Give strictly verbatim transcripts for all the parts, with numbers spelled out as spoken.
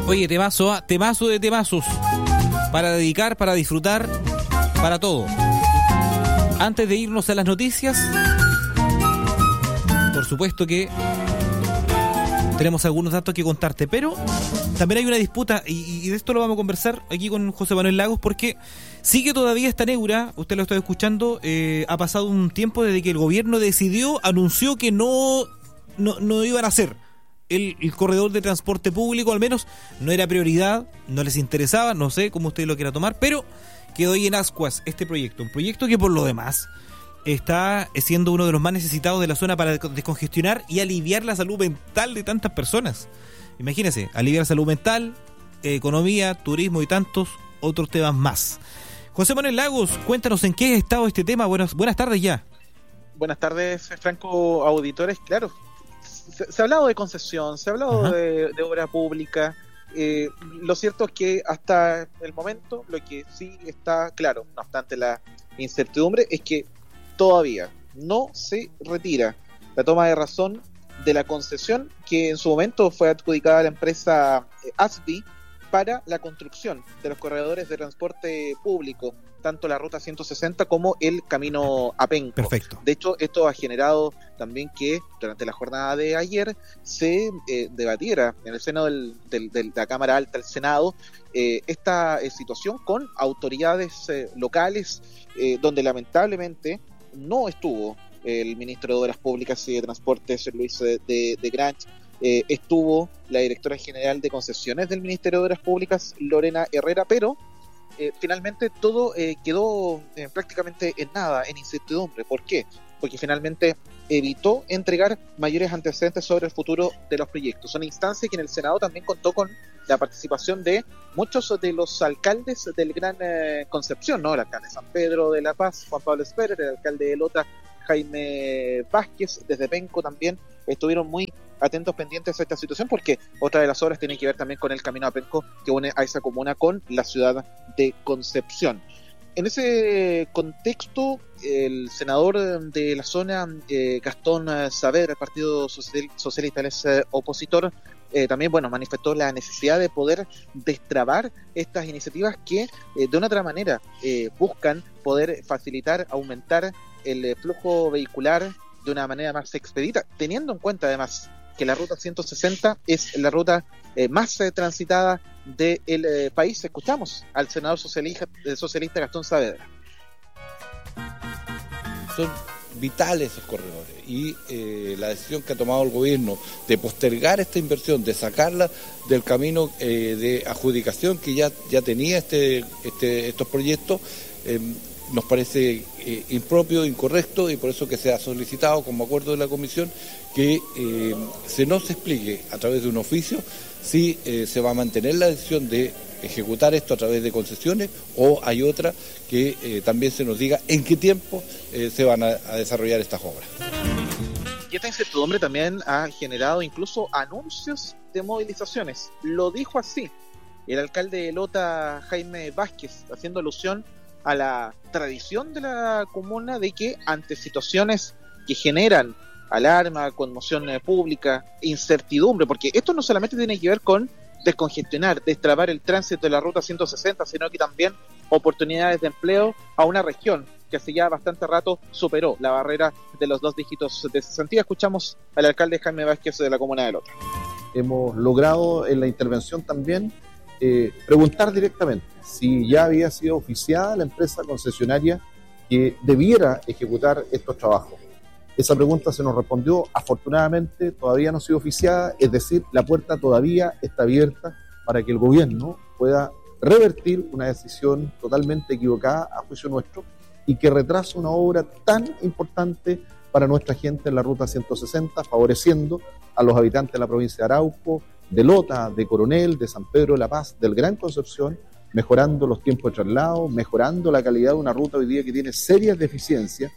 Oye, temazo, ¿eh? Temazo de temazos. Para dedicar, para disfrutar, para todo. Antes de irnos a las noticias, por supuesto que tenemos algunos datos que contarte, pero también hay una disputa, y, y de esto lo vamos a conversar aquí con José Manuel Lagos, porque sigue todavía esta neura, usted lo está escuchando, eh, ha pasado un tiempo desde que el gobierno decidió, anunció que no, no, no iban a hacer el, el corredor de transporte público, al menos no era prioridad, no les interesaba, no sé cómo usted lo quiera tomar, pero quedó ahí en ascuas este proyecto, un proyecto que por lo demás está siendo uno de los más necesitados de la zona para descongestionar y aliviar la salud mental de tantas personas. Imagínense, aliviar la salud mental, eh, economía, turismo y tantos otros temas más. José Manuel Lagos, cuéntanos en qué estado este tema. Buenas, buenas tardes ya. Buenas tardes, Franco, auditores. Claro, se, se ha hablado de concesión, se ha hablado de, de obra pública. Eh, lo cierto es que hasta el momento lo que sí está claro, no obstante la incertidumbre, es que todavía no se retira la toma de razón de la concesión que en su momento fue adjudicada a la empresa A S B I para la construcción de los corredores de transporte público, tanto la ruta ciento sesenta como el camino a Penco. Perfecto. De hecho, esto ha generado también que durante la jornada de ayer se eh, debatiera en el seno del, del, de la Cámara Alta del Senado eh, esta eh, situación con autoridades eh, locales, eh, donde lamentablemente no estuvo el ministro de Obras Públicas y de Transportes, Luis de, de, de Granch, eh, estuvo la directora general de concesiones del Ministerio de Obras Públicas, Lorena Herrera, pero eh, finalmente todo eh, quedó eh, prácticamente en nada, en incertidumbre. ¿Por qué? Porque finalmente evitó entregar mayores antecedentes sobre el futuro de los proyectos. Una instancia que en el Senado también contó con la participación de muchos de los alcaldes del Gran eh, Concepción, ¿no? El alcalde de San Pedro de La Paz, Juan Pablo Esperer, el alcalde de Lota, Jaime Vázquez, desde Penco también estuvieron muy atentos, pendientes a esta situación, porque otra de las obras tiene que ver también con el camino a Penco que une a esa comuna con la ciudad de Concepción. En ese contexto, el senador de la zona, eh, Gastón Saavedra, el Partido Socialista, es eh, opositor, eh, también bueno manifestó la necesidad de poder destrabar estas iniciativas que eh, de una otra manera eh, buscan poder facilitar, aumentar el eh, flujo vehicular de una manera más expedita, teniendo en cuenta además que la ruta ciento sesenta es la ruta eh, más eh, transitada del eh, país. Escuchamos al senador socialista, eh, socialista Gastón Saavedra. Son vitales esos corredores y eh, la decisión que ha tomado el gobierno de postergar esta inversión, de sacarla del camino eh, de adjudicación que ya, ya tenía este, este, estos proyectos, eh, nos parece eh, impropio, incorrecto, y por eso que se ha solicitado como acuerdo de la comisión que eh, se nos explique a través de un oficio si eh, se va a mantener la decisión de ejecutar esto a través de concesiones o hay otra que eh, también se nos diga en qué tiempo eh, se van a, a desarrollar estas obras. Y esta incertidumbre también ha generado incluso anuncios de movilizaciones. Lo dijo así el alcalde de Lota, Jaime Vázquez, haciendo alusión a la tradición de la comuna de que ante situaciones que generan alarma, conmoción eh, pública, incertidumbre, porque esto no solamente tiene que ver con descongestionar, destrabar el tránsito de la ruta ciento sesenta, sino que también oportunidades de empleo a una región que hace ya bastante rato superó la barrera de los dos dígitos de cesantía. Escuchamos al alcalde Jaime Vázquez de la comuna de Lota. Hemos logrado en la intervención también eh, preguntar directamente si ya había sido oficiada la empresa concesionaria que debiera ejecutar estos trabajos. Esa pregunta se nos respondió, afortunadamente todavía no ha sido oficiada, es decir, la puerta todavía está abierta para que el gobierno pueda revertir una decisión totalmente equivocada a juicio nuestro y que retrasa una obra tan importante para nuestra gente en la ruta ciento sesenta, favoreciendo a los habitantes de la provincia de Arauco, de Lota, de Coronel, de San Pedro de la Paz, del Gran Concepción, mejorando los tiempos de traslado, mejorando la calidad de una ruta hoy día que tiene serias deficiencias.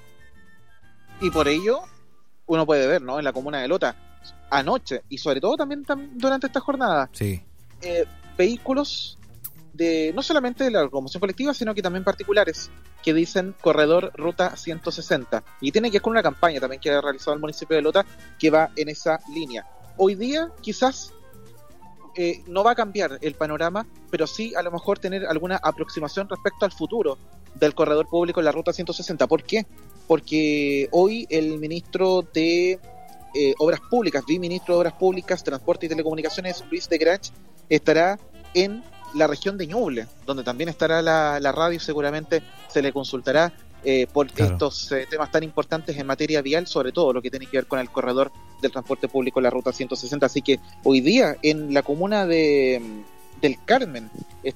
Y por ello, uno puede ver, ¿no?, en la comuna de Lota, anoche, y sobre todo también tam- durante esta jornada, sí. eh, vehículos de no solamente de la locomoción colectiva, sino que también particulares, que dicen corredor ruta ciento sesenta. Y tiene que ver con una campaña también que ha realizado el municipio de Lota, que va en esa línea. Hoy día, quizás, eh, no va a cambiar el panorama, pero sí a lo mejor tener alguna aproximación respecto al futuro del corredor público en la ruta ciento sesenta. ¿Por qué? Porque hoy el ministro de eh, Obras Públicas, viceministro de Obras Públicas, Transporte y Telecomunicaciones, Luis de Grach, estará en la región de Ñuble, donde también estará la, la radio. Seguramente se le consultará eh, por claro. estos eh, temas tan importantes en materia vial, sobre todo lo que tiene que ver con el corredor del transporte público en la ruta ciento sesenta. Así que hoy día en la comuna de del Carmen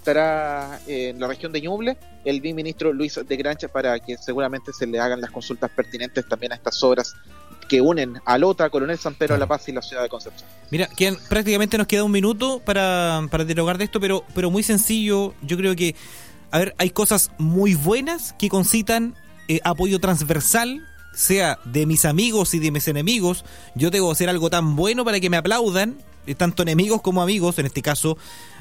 estará eh, en la región de Ñuble el viceministro Luis de Grancha, para que seguramente se le hagan las consultas pertinentes también a estas obras que unen a Lota, Coronel San Pedro, claro. La Paz y la ciudad de Concepción. Mira, quedan, prácticamente nos queda un minuto para, para dialogar de esto, pero, pero muy sencillo. Yo creo que, a ver, hay cosas muy buenas que concitan eh, apoyo transversal, sea de mis amigos y de mis enemigos. Yo debo hacer algo tan bueno para que me aplaudan, eh, tanto enemigos como amigos, en este caso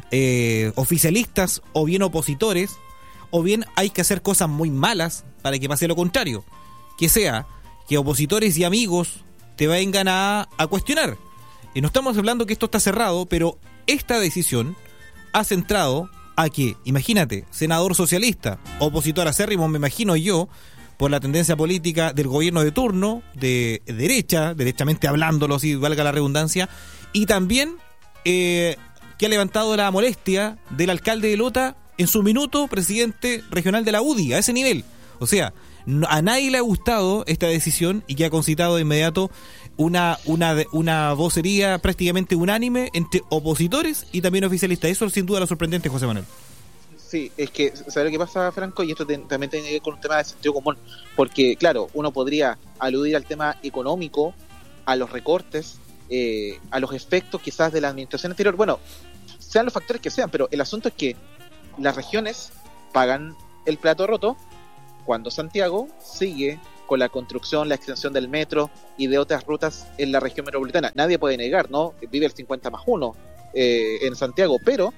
eh, oficialistas o bien opositores, o bien hay que hacer cosas muy malas para que pase lo contrario, que sea que opositores y amigos te vengan a, a cuestionar. Y no estamos hablando que esto está cerrado, pero esta decisión ha centrado a que, imagínate, senador socialista, opositor acérrimo, me imagino yo, por la tendencia política del gobierno de turno, de derecha, derechamente hablándolo, si valga la redundancia, y también eh, que ha levantado la molestia del alcalde de Lota, en su minuto presidente regional de la U D I, a ese nivel. O sea, a nadie le ha gustado esta decisión y que ha concitado de inmediato una, una, una vocería prácticamente unánime entre opositores y también oficialistas. Eso sin duda lo sorprendente, José Manuel. Sí, es que, ¿sabes lo que pasa, Franco? Y esto te, también tiene que ver con un tema de sentido común, porque, claro, uno podría aludir al tema económico, a los recortes, eh, a los efectos quizás de la administración anterior, bueno, sean los factores que sean, pero el asunto es que las regiones pagan el plato roto cuando Santiago sigue con la construcción, la extensión del metro y de otras rutas en la región metropolitana. Nadie puede negar, ¿no? Vive el cincuenta más uno eh, en Santiago, pero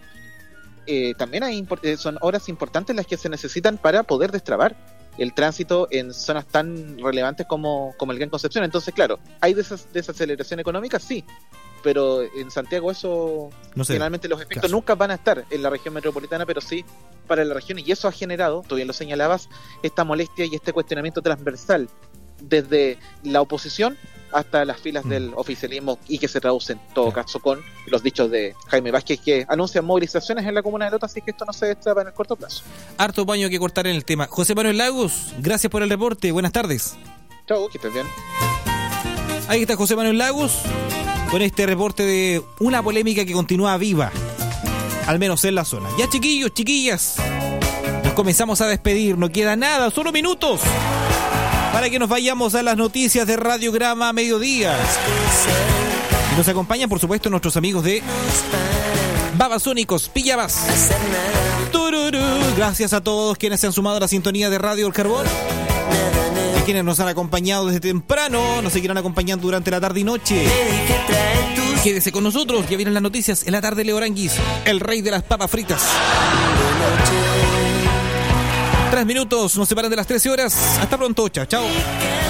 eh, también hay import- son horas importantes las que se necesitan para poder destrabar el tránsito en zonas tan relevantes como, como el Gran Concepción. Entonces, claro, ¿hay desas- desaceleración económica? Sí, pero en Santiago eso, no sé, finalmente los efectos caso. nunca van a estar en la región metropolitana, pero sí para la región, y eso ha generado, tú bien lo señalabas, esta molestia y este cuestionamiento transversal desde la oposición hasta las filas mm. del oficialismo, y que se traduce en todo yeah. caso con los dichos de Jaime Vázquez, que anuncian movilizaciones en la comuna de Lota, así que esto no se destrapa en el corto plazo. Harto paño que cortar en el tema. José Manuel Lagos, gracias por el reporte, buenas tardes. Chau, que estés bien. Ahí está José Manuel Lagos con este reporte de una polémica que continúa viva, al menos en la zona. Ya, chiquillos, chiquillas, nos comenzamos a despedir, no queda nada, solo minutos para que nos vayamos a las noticias de Radiograma Mediodía. Y nos acompañan, por supuesto, nuestros amigos de Babasónicos Pijabas. Tururú. Gracias a todos quienes se han sumado a la sintonía de Radio El Carbón, y quienes nos han acompañado desde temprano, nos seguirán acompañando durante la tarde y noche. Quédese con nosotros, ya vienen las noticias en la tarde. Leo Aranguis, el rey de las papas fritas. Tres minutos nos separan de las trece horas. Hasta pronto, chao, chao.